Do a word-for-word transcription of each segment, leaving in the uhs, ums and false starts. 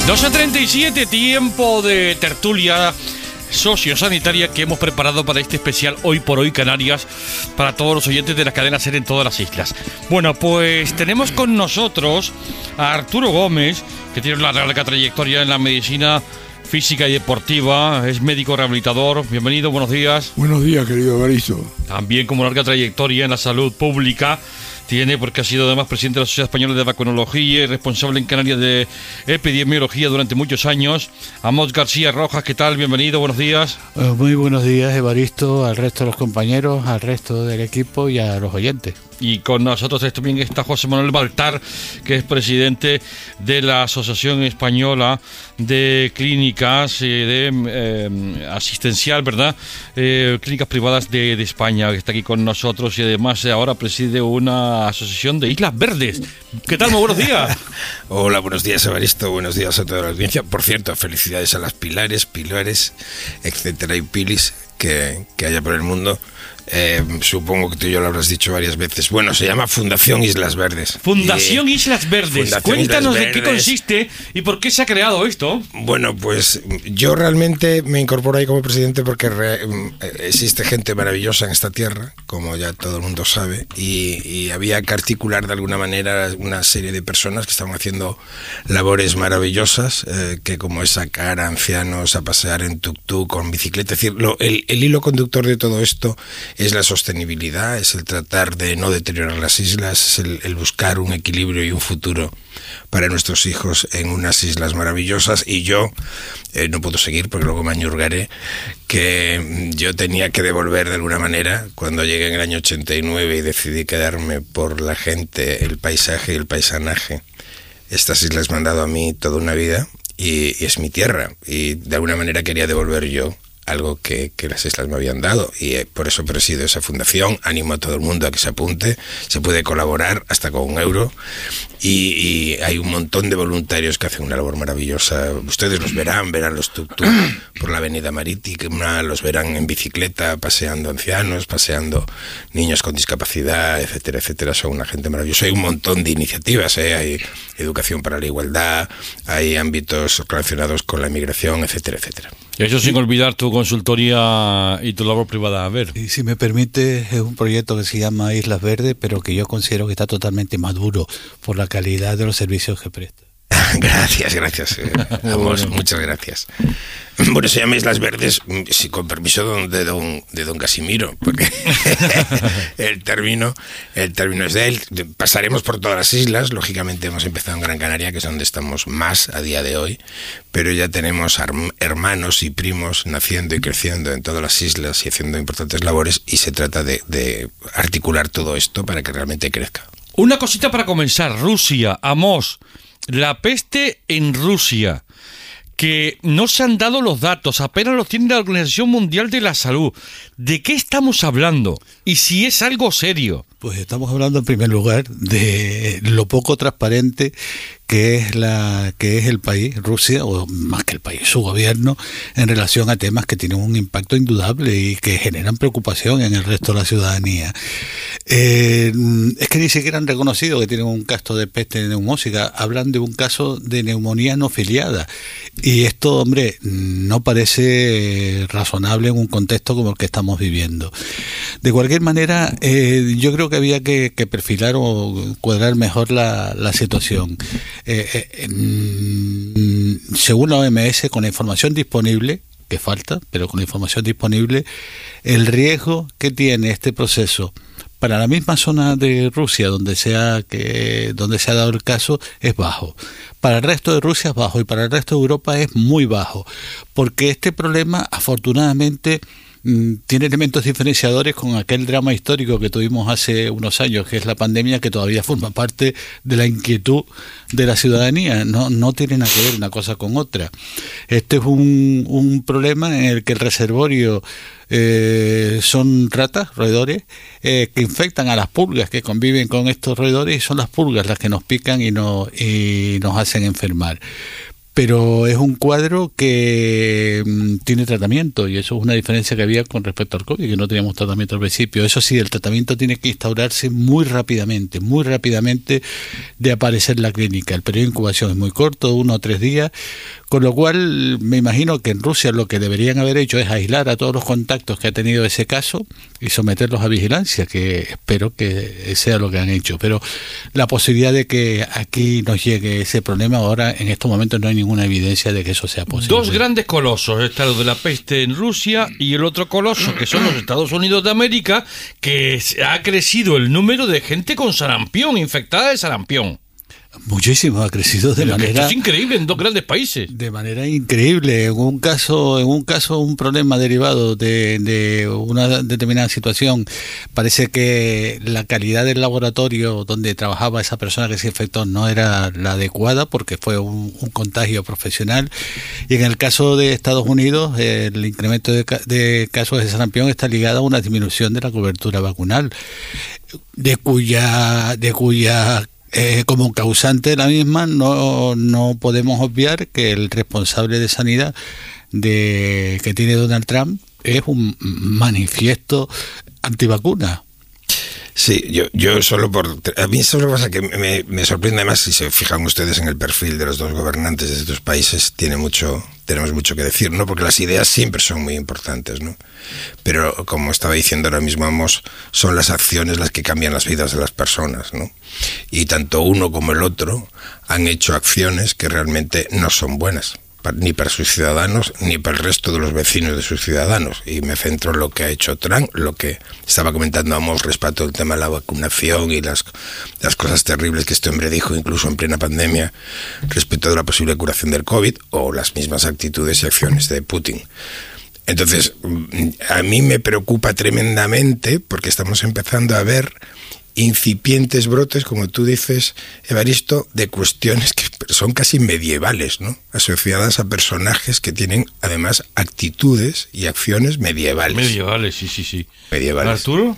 doce treinta y siete, tiempo de tertulia sociosanitaria que hemos preparado para este especial Hoy por Hoy Canarias, para todos los oyentes de la cadena SER en todas las islas. Bueno, pues tenemos con nosotros a Arturo Gómez, que tiene una larga trayectoria en la medicina física y deportiva, es médico rehabilitador. Bienvenido, buenos días. Buenos días, querido Evaristo. También como larga trayectoria en la salud pública tiene, porque ha sido además presidente de la Sociedad Española de Vacunología y responsable en Canarias de epidemiología durante muchos años. Amos García Rojas, ¿qué tal? Bienvenido, buenos días. Uh, muy buenos días, Evaristo, al resto de los compañeros, al resto del equipo y a los oyentes. Y con nosotros también está José Manuel Baltar, que es presidente de la Asociación Española de Clínicas eh, de eh, Asistencial, ¿verdad? Eh, clínicas privadas de, de España, que está aquí con nosotros y además ahora preside una asociación de Islas Verdes. ¿Qué tal? Muy buenos días. Hola, buenos días, Evaristo. Buenos días a toda la audiencia. Por cierto, felicidades a las Pilares, Pilares, etcétera y Pilis que, que haya por el mundo. Eh, supongo que tú y yo lo habrás dicho varias veces. Bueno, se llama Fundación Islas Verdes. Fundación y, Islas Verdes. Fundación Cuéntanos Islas de Verdes. Qué consiste y por qué se ha creado esto. Bueno, pues yo realmente me incorporo ahí como presidente porque re, existe gente maravillosa en esta tierra, como ya todo el mundo sabe, y, y había que articular de alguna manera una serie de personas que estaban haciendo labores maravillosas, eh, que como es sacar a ancianos a pasear en tuk-tuk con bicicleta. Es decir, lo, el, el hilo conductor de todo esto es la sostenibilidad, es el tratar de no deteriorar las islas, es el, el buscar un equilibrio y un futuro para nuestros hijos en unas islas maravillosas. Y yo eh, no puedo seguir porque luego me añurgaré, que yo tenía que devolver de alguna manera cuando llegué en el año ochenta y nueve y decidí quedarme por la gente, el paisaje y el paisanaje. Estas islas me han dado a mí toda una vida y, y es mi tierra, y de alguna manera quería devolver yo algo que, que las islas me habían dado, y eh, por eso presido esa fundación. Animo a todo el mundo a que se apunte, se puede colaborar hasta con un euro, y, y hay un montón de voluntarios que hacen una labor maravillosa. Ustedes los verán, verán los tuk-tuk por la avenida Marítima, los verán en bicicleta, paseando ancianos, paseando niños con discapacidad, etcétera, etcétera. Son una gente maravillosa. Hay un montón de iniciativas, ¿eh? Hay educación para la igualdad, hay ámbitos relacionados con la inmigración, etcétera, etcétera. Y eso sin olvidar tu consultoría y tu labor privada. A ver. Y si me permite, es un proyecto que se llama Islas Verdes, pero que yo considero que está totalmente maduro por la calidad de los servicios que presta. Gracias, gracias. Vamos, bueno. Muchas gracias. Bueno, se llama Islas Verdes, sí, con permiso de don, de don Casimiro, porque el término, el término es de él. Pasaremos por todas las islas, lógicamente hemos empezado en Gran Canaria, que es donde estamos más a día de hoy, pero ya tenemos hermanos y primos naciendo y creciendo en todas las islas y haciendo importantes labores, y se trata de, de articular todo esto para que realmente crezca. Una cosita para comenzar. Rusia, Amos, la peste en Rusia, que no se han dado los datos, apenas los tiene la Organización Mundial de la Salud. ¿De qué estamos hablando? Y si es algo serio. Pues estamos hablando en primer lugar de lo poco transparente que es la que es el país, Rusia, o más que el país, su gobierno, en relación a temas que tienen un impacto indudable y que generan preocupación en el resto de la ciudadanía. Eh, es que ni siquiera han reconocido que tienen un caso de peste neumónica, hablan de un caso de neumonía no filiada, y esto, hombre, no parece razonable en un contexto como el que estamos viviendo. De cualquier manera, eh, yo creo que había que, que perfilar o cuadrar mejor la, la situación. Eh, eh, mm, según la O M S, con la información disponible, que falta, pero con la información disponible, el riesgo que tiene este proceso para la misma zona de Rusia donde sea que donde se ha dado el caso es bajo. Para el resto de Rusia es bajo, y para el resto de Europa es muy bajo, porque este problema, afortunadamente, tiene elementos diferenciadores con aquel drama histórico que tuvimos hace unos años, que es la pandemia, que todavía forma parte de la inquietud de la ciudadanía. No, no tiene nada que ver una cosa con otra. Este es un, un problema en el que el reservorio eh, son ratas, roedores, eh, que infectan a las pulgas que conviven con estos roedores, y son las pulgas las que nos pican y, no, y nos hacen enfermar. pero es un cuadro que mm, tiene tratamiento, y eso es una diferencia que había con respecto al COVID, que no teníamos tratamiento al principio. Eso sí, el tratamiento tiene que instaurarse muy rápidamente, muy rápidamente de aparecer la clínica. El periodo de incubación es muy corto, uno o tres días, con lo cual me imagino que en Rusia lo que deberían haber hecho es aislar a todos los contactos que ha tenido ese caso y someterlos a vigilancia, que espero que sea lo que han hecho. Pero la posibilidad de que aquí nos llegue ese problema, ahora en estos momentos no hay ninguna evidencia de que eso sea posible. Dos grandes colosos, está lo de la peste en Rusia y el otro coloso, que son los Estados Unidos de América, que ha crecido el número de gente con sarampión, infectada de sarampión. Muchísimo, ha crecido de Pero manera... Esto es increíble en dos grandes países. De manera increíble. En un caso, en un caso, un problema derivado de, de una determinada situación. Parece que la calidad del laboratorio donde trabajaba esa persona que se infectó no era la adecuada, porque fue un, un contagio profesional. Y en el caso de Estados Unidos, el incremento de, de casos de sarampión está ligado a una disminución de la cobertura vacunal, de cuya, de cuya Eh, como causante de la misma no, no podemos obviar que el responsable de sanidad de que tiene Donald Trump es un manifiesto antivacuna. Sí, yo, yo solo por... A mí eso es lo que pasa, que me, me sorprende más, si se fijan ustedes en el perfil de los dos gobernantes de estos países, tiene mucho, tenemos mucho que decir, ¿no? Porque las ideas siempre son muy importantes, ¿no? Pero, como estaba diciendo ahora mismo Amos, son las acciones las que cambian las vidas de las personas, ¿no? Y tanto uno como el otro han hecho acciones que realmente no son buenas, ni para sus ciudadanos, ni para el resto de los vecinos de sus ciudadanos. Y me centro en lo que ha hecho Trump, lo que estaba comentando Amos respecto al tema de la vacunación y las, las cosas terribles que este hombre dijo, incluso en plena pandemia, respecto de la posible curación del COVID, o las mismas actitudes y acciones de Putin. Entonces, a mí me preocupa tremendamente, porque estamos empezando a ver incipientes brotes, como tú dices, Evaristo, de cuestiones que son casi medievales, ¿no? Asociadas a personajes que tienen, además, actitudes y acciones medievales. Medievales, sí, sí, sí. Medievales. ¿Arturo?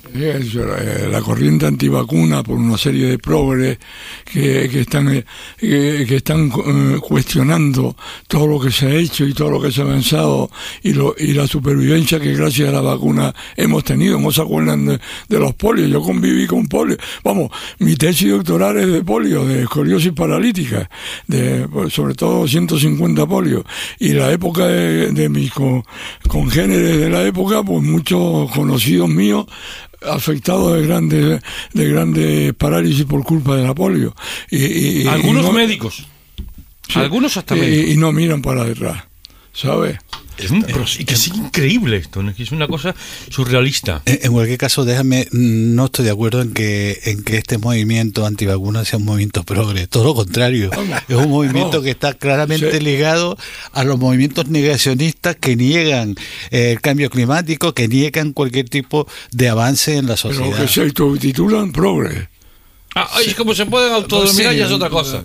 La corriente antivacuna, por una serie de progres que, que están, que, que están uh, cuestionando todo lo que se ha hecho y todo lo que se ha avanzado, y, lo, y la supervivencia que gracias a la vacuna hemos tenido. ¿No se acuerdan de, de los polios? Yo conviví con polios. Vamos, mi tesis doctoral es de polio, de escoliosis paralítica, de sobre todo ciento cincuenta polios. Y la época de, de mis con, congéneres de la época, pues muchos conocidos míos afectados de grandes de grandes parálisis por culpa de la polio. Y, y, algunos y no, médicos. Sí, algunos hasta y, médicos. Y no miran para detrás, ¿sabes? Es, pero sí, que es increíble esto, ¿no? Es una cosa surrealista. En, en cualquier caso, déjame, no estoy de acuerdo en que en que este movimiento antivacuna sea un movimiento progre, todo lo contrario. Es un movimiento que está claramente sí. ligado a los movimientos negacionistas que niegan eh, el cambio climático, que niegan cualquier tipo de avance en la sociedad. Pero que se autotitulan progre. Ah, es como se pueden autodenominar, ya es otra cosa.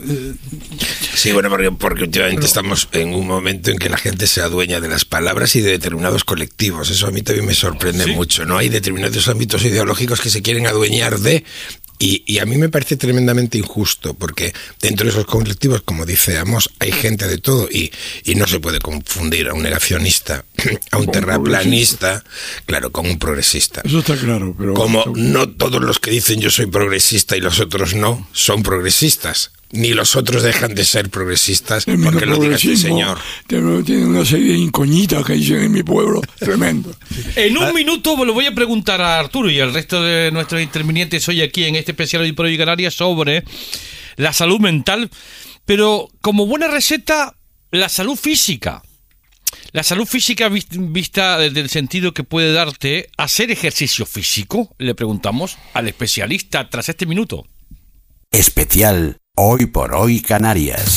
Sí, bueno, porque, porque últimamente estamos en un momento en que la gente se adueña de las palabras y de determinados colectivos. Eso a mí también me sorprende ¿Sí? mucho, ¿no? Hay determinados ámbitos ideológicos que se quieren adueñar de... Y, y a mí me parece tremendamente injusto, porque dentro de esos colectivos, como dice Amos, hay gente de todo, y, y no se puede confundir a un negacionista, a un terraplanista, claro, con un progresista. Eso está claro, pero... Como no todos los que dicen yo soy progresista y los otros no, son progresistas. Ni los otros dejan de ser progresistas porque lo diga este señor. Tiene una serie de incoñitas que dicen en mi pueblo, tremendo. En un minuto lo voy a preguntar a Arturo y al resto de nuestros intervinientes hoy aquí en este especial Hoy por Hoy Canarias sobre la salud mental, pero como buena receta, la salud física. La salud física vista desde el sentido que puede darte hacer ejercicio físico, le preguntamos al especialista tras este minuto. Especial Hoy por Hoy Canarias.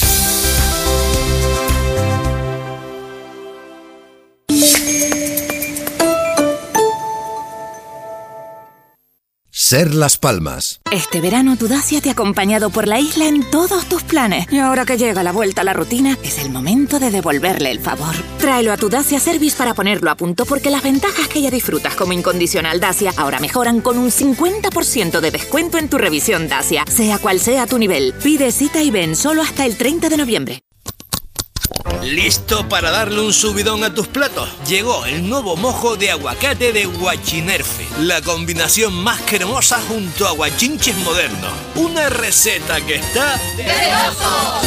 Ser Las Palmas. Este verano tu Dacia te ha acompañado por la isla en todos tus planes. Y ahora que llega la vuelta a la rutina, es el momento de devolverle el favor. Tráelo a tu Dacia Service para ponerlo a punto, porque las ventajas que ya disfrutas como incondicional Dacia ahora mejoran con un cincuenta por ciento de descuento en tu revisión Dacia, sea cual sea tu nivel. Pide cita y ven solo hasta el treinta de noviembre. ¿Listo para darle un subidón a tus platos? Llegó el nuevo mojo de aguacate de Guachinerfe, la combinación más cremosa junto a guachinches modernos. Una receta que está... ¡delicioso!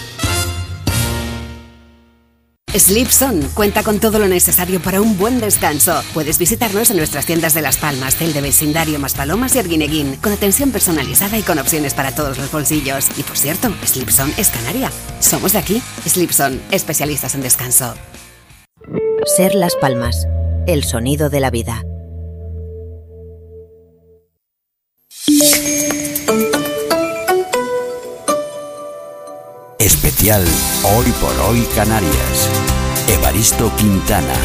Slipson cuenta con todo lo necesario para un buen descanso. Puedes visitarnos en nuestras tiendas de Las Palmas, Cel de Vecindario, Maspalomas y Arguineguín, con atención personalizada y con opciones para todos los bolsillos. Y por cierto, Slipson es canaria. Somos de aquí. Slipson, especialistas en descanso. Ser Las Palmas, el sonido de la vida. Especial Hoy por Hoy Canarias. Evaristo Quintana.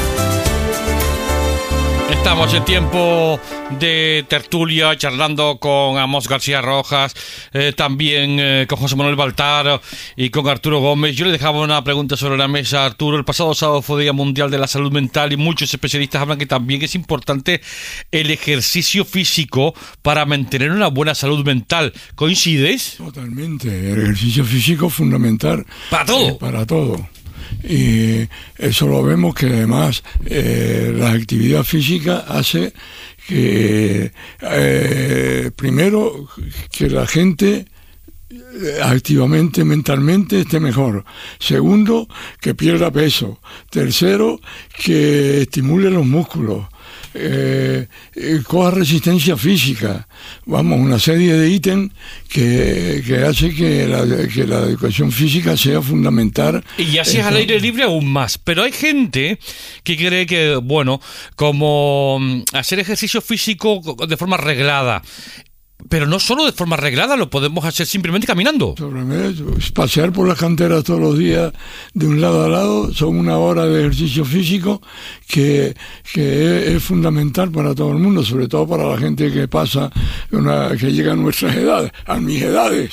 Estamos en tiempo de tertulia, charlando con Amos García Rojas, eh, también eh, con José Manuel Baltar y con Arturo Gómez. Yo le dejaba una pregunta sobre la mesa, Arturo. El pasado sábado fue Día Mundial de la Salud Mental y muchos especialistas hablan que también es importante el ejercicio físico para mantener una buena salud mental. ¿Coincides? Totalmente. El ejercicio físico es fundamental. ¿Para todo? Eh, para todo. Y eso lo vemos que además eh, la actividad física hace que eh, primero que la gente activamente, mentalmente esté mejor. Segundo, que pierda peso. Tercero, que estimule los músculos. Eh, eh, coja resistencia física, vamos, una serie de ítems que, que hace que la, que la educación física sea fundamental. Y ya si es al aire libre aún más, pero hay gente que cree que, bueno, como hacer ejercicio físico de forma reglada, pero no solo de forma reglada, lo podemos hacer simplemente caminando. Pasear por las canteras todos los días de un lado a lado son una hora de ejercicio físico que, que es, es fundamental para todo el mundo, sobre todo para la gente que pasa, una, que llega a nuestras edades, a mis edades.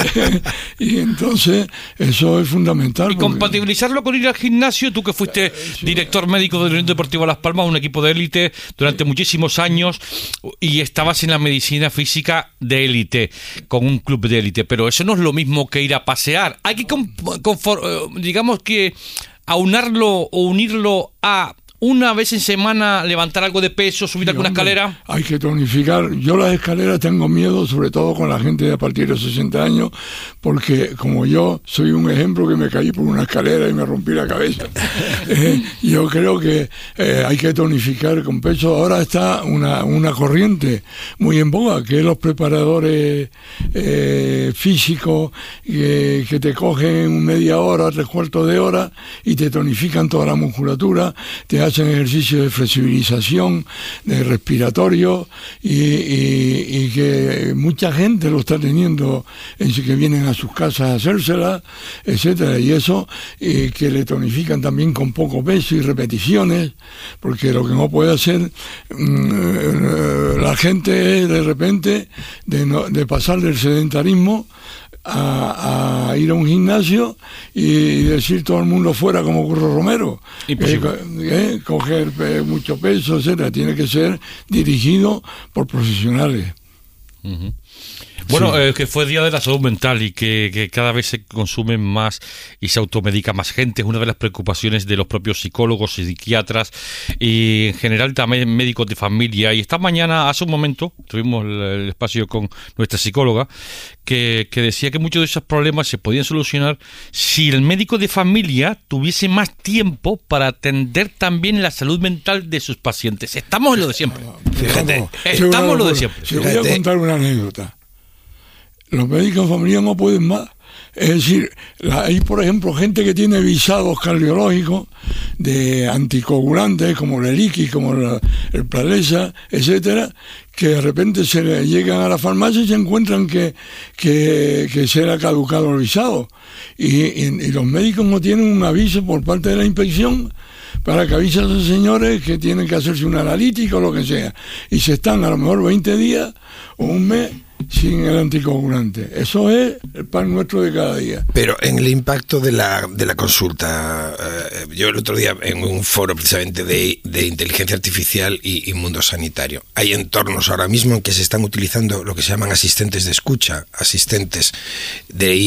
Y entonces eso es fundamental. Y porque... compatibilizarlo con ir al gimnasio, tú que fuiste eh, sí, director médico del Unión Deportiva Las Palmas, un equipo de élite durante muchísimos años, y estabas en la medicina física de élite, con un club de élite, pero eso no es lo mismo que ir a pasear. Hay que, conform, digamos que, aunarlo o unirlo a una vez en semana levantar algo de peso, subir sí, alguna hombre, escalera. Hay que tonificar. Yo las escaleras tengo miedo, sobre todo con la gente de a partir de sesenta años, porque como yo soy un ejemplo que me caí por una escalera y me rompí la cabeza. eh, yo creo que eh, hay que tonificar con peso. Ahora está una, una corriente muy en boga, que es los preparadores eh, físicos que, que te cogen media hora, tres cuartos de hora y te tonifican toda la musculatura, te hacen ejercicio de flexibilización, de respiratorio, y, y, y que mucha gente lo está teniendo, en que vienen a sus casas a hacérsela, etcétera, y eso eh, que le tonifican también con poco peso y repeticiones, porque lo que no puede hacer mmm, la gente es de repente de, no, de pasar del sedentarismo A, a ir a un gimnasio y decir todo el mundo fuera como Curro Romero, eh, eh, coger eh, mucho peso, etcétera. Tiene que ser dirigido por profesionales. Uh-huh. Bueno, sí. eh, que fue Día de la Salud Mental y que, que cada vez se consume más y se automedica más gente. Es una de las preocupaciones de los propios psicólogos y psiquiatras y en general también médicos de familia. Y esta mañana, hace un momento, tuvimos el, el espacio con nuestra psicóloga que, que decía que muchos de esos problemas se podían solucionar si el médico de familia tuviese más tiempo para atender también la salud mental de sus pacientes. Estamos en lo de siempre. Fíjate, estamos en lo de siempre. Te voy a contar una anécdota. Los médicos de familia no pueden más. Es decir, la, hay por ejemplo gente que tiene visados cardiológicos de anticoagulantes como el Eliqui, como la, el Plalesa, etcétera, que de repente se le llegan a la farmacia y se encuentran que, que, que se le ha caducado el visado. Y, y, y los médicos no tienen un aviso por parte de la inspección para que avisen a esos señores que tienen que hacerse una analítica o lo que sea. Y se están a lo mejor veinte días o un mes sin el anticoagulante. Eso es el pan nuestro de cada día. Pero en el impacto de la de la consulta, eh, yo el otro día en un foro precisamente de, de inteligencia artificial y, y mundo sanitario, hay entornos ahora mismo en que se están utilizando lo que se llaman asistentes de escucha, asistentes de I A,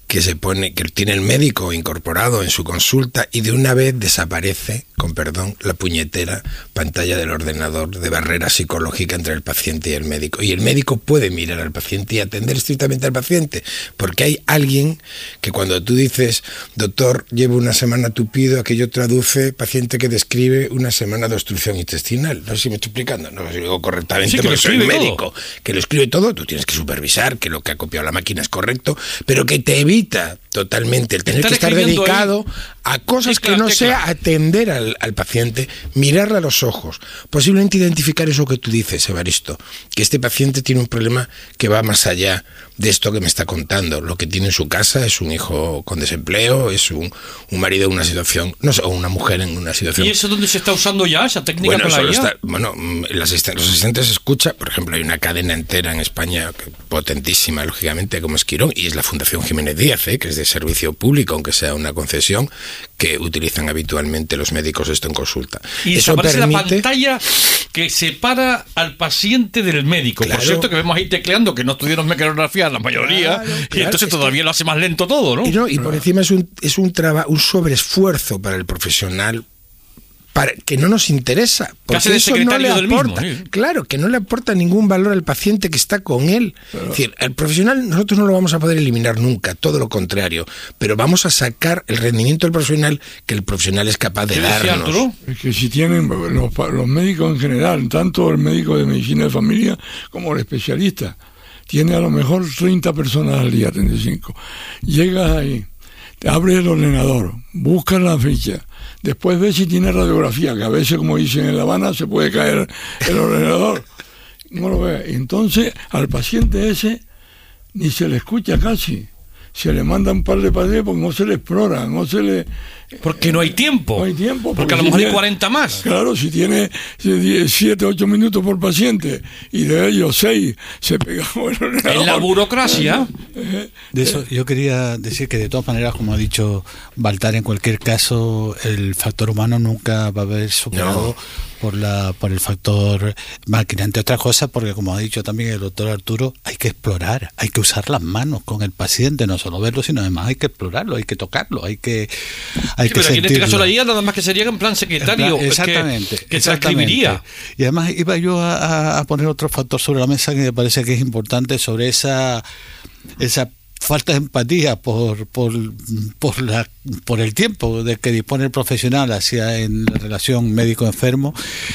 que se pone, que tiene el médico incorporado en su consulta y de una vez desaparece, con perdón, la puñetera pantalla del ordenador de barrera psicológica entre el paciente y el médico. Y el médico puede mirar al paciente y atender estrictamente al paciente, porque hay alguien que cuando tú dices, doctor, llevo una semana tupido, aquello traduce paciente que describe una semana de obstrucción intestinal. No sé si me estoy explicando, no lo digo correctamente, sí, porque soy todo. médico, que lo escribe todo, tú tienes que supervisar que lo que ha copiado la máquina es correcto, pero que te evita totalmente el tener Estar que estar dedicado ahí a cosas tecla, que no tecla. sea atender al, al paciente, mirarle a los ojos, posiblemente identificar eso que tú dices, Evaristo, que este paciente tiene un problema que va más allá de esto que me está contando. Lo que tiene en su casa es un hijo con desempleo, es un, un marido en una situación, no sé, o una mujer en una situación. ¿Y eso dónde se está usando ya, esa técnica Bueno, con la solo I A? está, bueno, los asistentes, los asistentes escucha, por ejemplo, hay una cadena entera en España potentísima, lógicamente, como es Quirón, y es la Fundación Jiménez Díaz, ¿eh? que es de servicio público, aunque sea una concesión, que utilizan habitualmente los médicos esto en consulta. Y eso aparece permite... la pantalla que separa al paciente del médico. Claro. Por cierto, que vemos ahí tecleando que no estudiaron mecanografía la mayoría, Claro, y claro, entonces es todavía que... lo hace más lento todo, ¿no? Y, no, y por encima es un, es un, traba, un sobreesfuerzo para el profesional, para, que no nos interesa, porque de eso no le del aporta, mismo, ¿sí? claro, que no le aporta ningún valor al paciente que está con él. Claro. Es decir, el profesional nosotros no lo vamos a poder eliminar nunca, todo lo contrario, pero vamos a sacar el rendimiento del profesional que el profesional es capaz de ¿Qué decía darnos. Arturo? Es que si tienen los, los médicos en general, tanto el médico de medicina de familia como el especialista, tiene a lo mejor treinta personas al día, treinta y cinco. Llegas ahí, te abres el ordenador, buscas la ficha, después ves si tiene radiografía, que a veces, como dicen en La Habana, se puede caer el ordenador. No lo ves. Entonces, al paciente ese ni se le escucha casi. Se le manda un par de pacientes porque no se le explora, no se le... Porque no hay tiempo. No hay tiempo. Porque a lo si mejor hay tiene- cuarenta más. Claro, si tiene siete, ocho minutos por paciente y de ellos seis se pega con el ordenador. En la burocracia. De eso yo quería decir que de todas maneras, como ha dicho Baltar, en cualquier caso el factor humano nunca va a haber superado No. por la por el factor máquina, entre otras cosas, porque como ha dicho también el doctor Arturo, hay que explorar, hay que usar las manos con el paciente, no solo verlo, sino además hay que explorarlo, hay que tocarlo, hay que hay Sí, que pero aquí en este caso sentirlo. la I A nada más que sería en plan secretario. En plan- exactamente, Que, que exactamente. transcribiría. Y además iba yo a, a- a poner otro factor sobre la mesa que me parece que es importante, sobre esa esa falta de empatía por por por la por el tiempo de que dispone el profesional hacia en la relación médico-enfermo,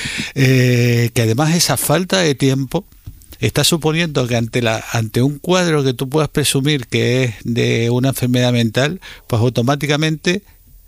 eh, que además esa falta de tiempo está suponiendo que ante la ante un cuadro que tú puedas presumir que es de una enfermedad mental, pues automáticamente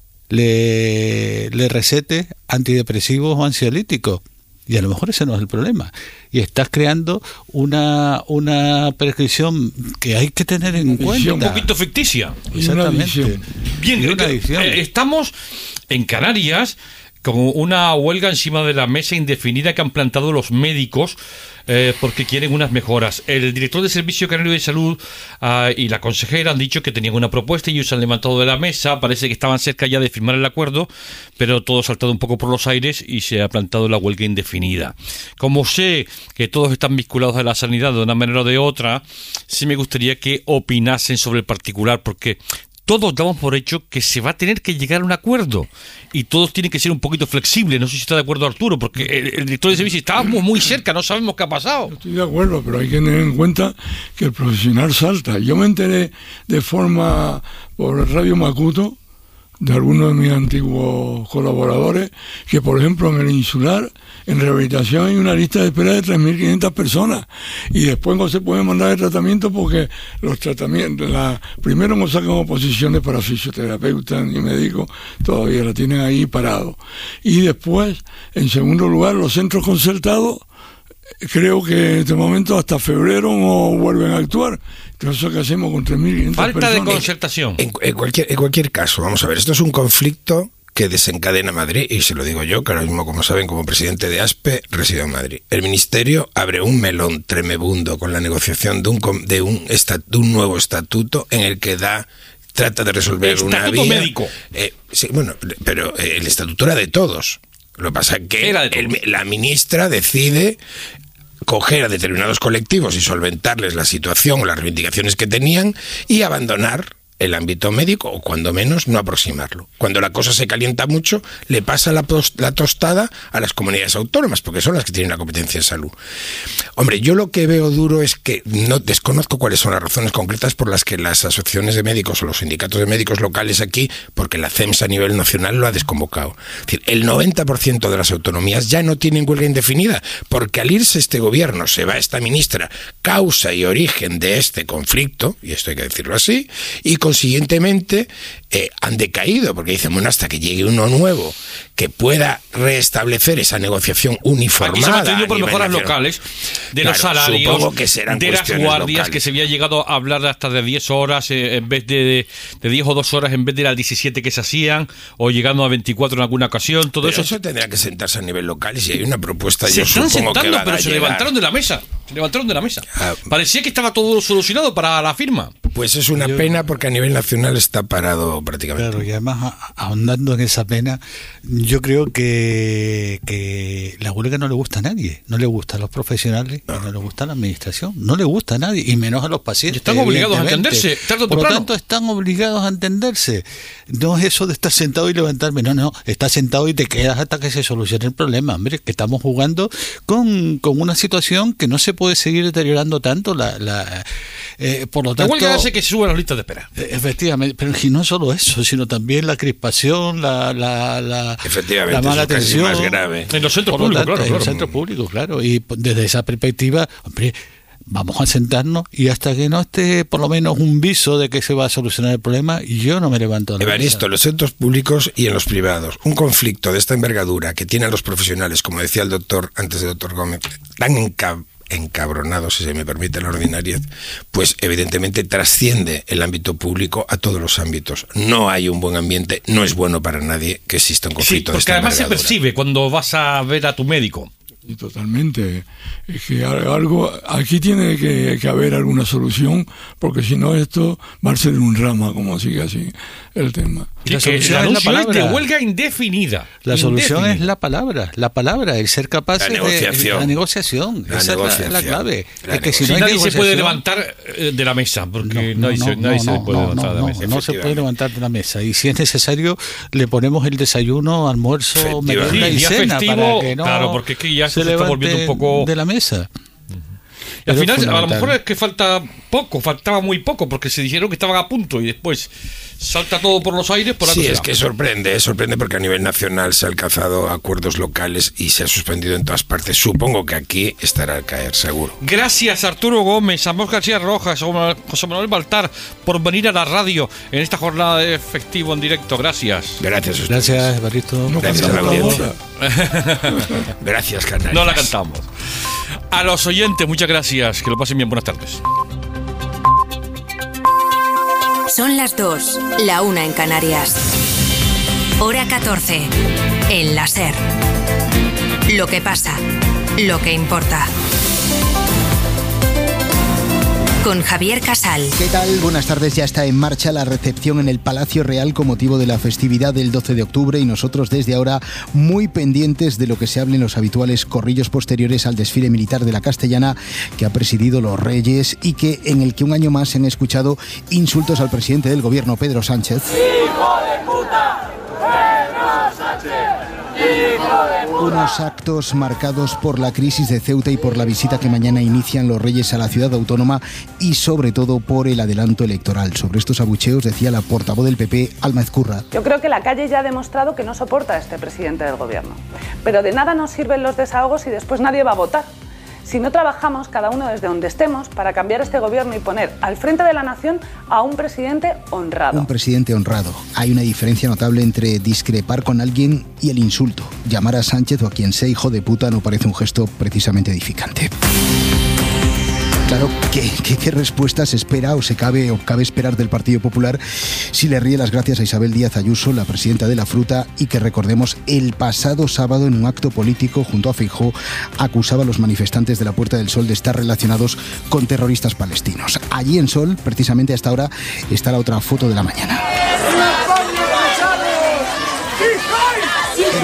le, le recete antidepresivos o ansiolíticos. Y a lo mejor ese no es el problema. Y estás creando una una prescripción que hay que tener en cuenta. Un poquito ficticia. Y una Exactamente. adicción. Bien, Y una eh, adicción. eh, estamos en Canarias con una huelga encima de la mesa indefinida que han plantado los médicos eh, porque quieren unas mejoras. El director del Servicio Canario de Salud uh, y la consejera han dicho que tenían una propuesta y ellos se han levantado de la mesa. Parece que estaban cerca ya de firmar el acuerdo, pero todo ha saltado un poco por los aires y se ha plantado la huelga indefinida. Como sé que todos están vinculados a la sanidad de una manera o de otra, sí me gustaría que opinasen sobre el particular, porque todos damos por hecho que se va a tener que llegar a un acuerdo y todos tienen que ser un poquito flexibles. No sé si está de acuerdo Arturo, porque el, el director de servicio estábamos muy cerca, no sabemos qué ha pasado. Estoy de acuerdo, pero hay que tener en cuenta que el profesional salta. Yo me enteré de forma por Radio Macuto de algunos de mis antiguos colaboradores que, por ejemplo, en el Insular, en rehabilitación hay una lista de espera de tres mil quinientas personas y después no se puede mandar el tratamiento porque los tratamientos, la, primero no sacan oposiciones para fisioterapeutas ni médicos, todavía la tienen ahí parado. Y después, en segundo lugar, los centros concertados, creo que en este momento hasta febrero no vuelven a actuar. Entonces, ¿qué hacemos con tres mil quinientas Falta personas? de concertación. En, en, cualquier, en cualquier caso, vamos a ver, esto es un conflicto que desencadena Madrid, y se lo digo yo, que ahora mismo, como saben, como presidente de ASPE, resido en Madrid. El Ministerio abre un melón tremebundo con la negociación de un, de un, estat, de un nuevo estatuto en el que da trata de resolver Estatuto una vía... médico. Eh, sí, bueno, pero eh, el estatuto era de todos. Lo que pasa es que Era de todos. el, la ministra decide coger a determinados colectivos y solventarles la situación o las reivindicaciones que tenían y abandonar el ámbito médico, o cuando menos no aproximarlo. Cuando la cosa se calienta mucho, le pasa la, la tostada a las comunidades autónomas, porque son las que tienen la competencia en salud. Hombre, yo lo que veo duro es que no desconozco cuáles son las razones concretas por las que las asociaciones de médicos o los sindicatos de médicos locales aquí, porque la C E M S a nivel nacional lo ha desconvocado. Es decir, el noventa por ciento de las autonomías ya no tienen huelga indefinida, porque al irse este gobierno, se va esta ministra, causa y origen de este conflicto, y esto hay que decirlo así, y consiguientemente eh, han decaído, porque dicen, bueno, hasta que llegue uno nuevo que pueda restablecer esa negociación uniformada. Aquí se ha mantenido por mejoras locales, de claro, los salarios, que serán de las guardias, locales. Que se había llegado a hablar hasta de diez horas eh, en vez de, de diez o dos horas en vez de las diecisiete que se hacían, o llegando a veinticuatro en alguna ocasión, todo pero eso. Eso tendrá que sentarse a nivel local, y si hay una propuesta, se yo están supongo sentando, que van pero a se llegar. levantaron de la mesa. Se levantaron de la mesa. Ah, Parecía que estaba todo solucionado para la firma. Pues es una Yo, pena, porque a nivel nacional está parado prácticamente. Claro, y además, ahondando en esa pena, yo creo que, que la huelga no le gusta a nadie. No le gusta a los profesionales, no, no le gusta a la administración, no le gusta a nadie, y menos a los pacientes. Y están obligados a entenderse, tarde o Por lo temprano. tanto, están obligados a entenderse. No es eso de estar sentado y levantarme, no, no, estás sentado y te quedas hasta que se solucione el problema. Hombre, que estamos jugando con, con una situación que no se puede seguir deteriorando tanto. La, la eh, por lo tanto, la huelga hace que se suban las listas de espera. Efectivamente, pero y no solo eso, sino también la crispación, la, la, la, Efectivamente, la mala atención. Más grave. En los centros Por lo públicos, tanto, claro, en claro. los centros públicos, claro. Y desde esa perspectiva, hombre, vamos a sentarnos, y hasta que no esté por lo menos un viso de que se va a solucionar el problema, yo no me levanto. Evaristo, en los centros públicos y en los privados, un conflicto de esta envergadura que tienen los profesionales, como decía el doctor, antes del doctor Gómez, tan encab encabronados, si se me permite la ordinariedad, pues evidentemente trasciende el ámbito público a todos los ámbitos. No hay un buen ambiente, no es bueno para nadie que exista un conflicto sí, de esta porque además envergadura. se percibe cuando vas a ver a tu médico. Y totalmente. Es que algo aquí tiene que, que haber alguna solución, porque si no esto va a ser un drama, como sigue así el tema. Sí, la solución el es la anuncio es palabra. de huelga indefinida. La solución Indefinida. es la palabra, la palabra, el ser capaz La de negociación. la negociación. La Esa negociación. es la, la clave. La es que si Si no hay nadie se puede negociación- levantar eh, de la mesa, porque No, nadie, no, se, no, nadie no, se puede no, levantar no, de la no, mesa. no se puede levantar de la mesa, y si es necesario le ponemos el desayuno, almuerzo, Efectivamente. merienda Sí, y día cena festivo, para que no claro, porque es que ya se esto se está volviendo un levante poco- de la mesa. Y al Pero final, a lo fundamental. mejor es que falta poco, faltaba muy poco, porque se dijeron que estaban a punto y después salta todo por los aires. Por algo Sí, será. es que sorprende, sorprende porque a nivel nacional se han alcanzado acuerdos locales y se ha suspendido en todas partes. Supongo que aquí estará al caer, seguro. Gracias Arturo Gómez, Amos García Rojas, José Manuel Baltar por venir a la radio en esta jornada de festivo en directo. Gracias. Gracias a ustedes. Gracias, Evaristo. No Gracias a la cantamos audiencia. ahora. Gracias, Canarias. No la cantamos. A los oyentes, muchas gracias. Que lo pasen bien. Buenas tardes. Son las dos, la una en Canarias. Hora catorce, en la SER. Lo que pasa, lo que importa. Con Javier Casal. ¿Qué tal? Buenas tardes. Ya está en marcha la recepción en el Palacio Real con motivo de la festividad del doce de octubre, y nosotros desde ahora muy pendientes de lo que se hable en los habituales corrillos posteriores al desfile militar de la Castellana que ha presidido los Reyes, y que en el que un año más se han escuchado insultos al presidente del gobierno, Pedro Sánchez. ¡Hijo de puta! ¡Pedro Sánchez! Unos actos marcados por la crisis de Ceuta y por la visita que mañana inician los Reyes a la ciudad autónoma, y sobre todo por el adelanto electoral. Sobre estos abucheos decía la portavoz del P P, Alma Ezcurra. Yo creo que la calle ya ha demostrado que no soporta a este presidente del gobierno. Pero de nada nos sirven los desahogos y después nadie va a votar. Si no trabajamos cada uno desde donde estemos para cambiar este gobierno y poner al frente de la nación a un presidente honrado. Un presidente honrado. Hay una diferencia notable entre discrepar con alguien y el insulto. Llamar a Sánchez o a quien sea hijo de puta no parece un gesto precisamente edificante. Claro, ¿qué, qué, qué respuesta se espera o se cabe o cabe esperar del Partido Popular si le ríe las gracias a Isabel Díaz Ayuso, la presidenta de la Fruta, y que, recordemos, el pasado sábado en un acto político junto a Feijóo acusaba a los manifestantes de la Puerta del Sol de estar relacionados con terroristas palestinos? Allí en Sol, precisamente hasta ahora, está la otra foto de la mañana. En el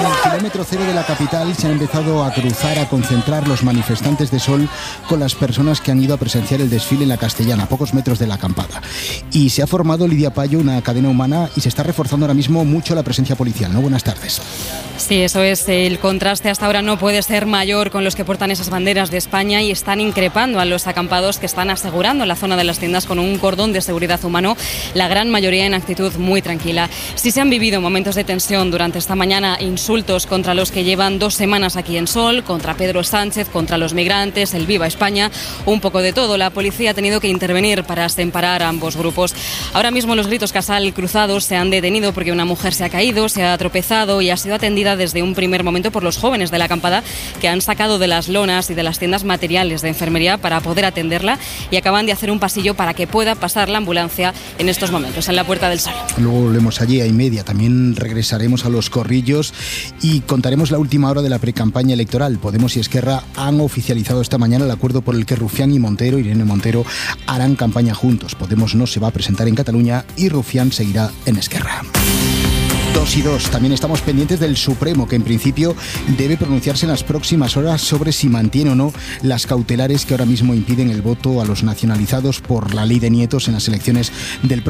kilómetro cero de la capital se han empezado a cruzar, a concentrar los manifestantes de Sol con las personas que han ido a presenciar el desfile en la Castellana, a pocos metros de la acampada. Y se ha formado, Lidia Payo, una cadena humana y se está reforzando ahora mismo mucho la presencia policial, ¿no? Buenas tardes. Sí, eso es. El contraste hasta ahora no puede ser mayor con los que portan esas banderas de España y están increpando a los acampados que están asegurando la zona de las tiendas con un cordón de seguridad humano, la gran mayoría en actitud muy tranquila. Sí se han vivido momentos de tensión durante esta mañana, insultos contra los que llevan dos semanas aquí en Sol, contra Pedro Sánchez, contra los migrantes, el Viva España, un poco de todo. La policía ha tenido que intervenir para separar a ambos grupos. Ahora mismo los gritos casal cruzados se han detenido porque una mujer se ha caído, se ha tropezado y ha sido atendida desde un primer momento por los jóvenes de la acampada, que han sacado de las lonas y de las tiendas materiales de enfermería para poder atenderla, y acaban de hacer un pasillo para que pueda pasar la ambulancia en estos momentos en la Puerta del Sol. Luego volvemos allí a y media. También regresaremos a los Corrillos y contaremos la última hora de la precampaña electoral. Podemos y Esquerra han oficializado esta mañana el acuerdo por el que Rufián y Montero, Irene Montero, harán campaña juntos. Podemos no se va a presentar en Cataluña y Rufián seguirá en Esquerra. Dos y dos. También estamos pendientes del Supremo, que en principio debe pronunciarse en las próximas horas sobre si mantiene o no las cautelares que ahora mismo impiden el voto a los nacionalizados por la ley de nietos en las elecciones del próximo